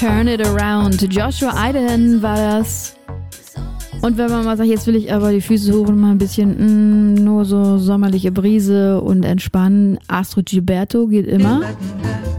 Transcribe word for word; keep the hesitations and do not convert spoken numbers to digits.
Turn It Around. Joshua Idaho war das. Und wenn man mal sagt, jetzt will ich aber die Füße hoch und mal ein bisschen mh, nur so sommerliche Brise und entspannen. Astrid Gilberto geht immer.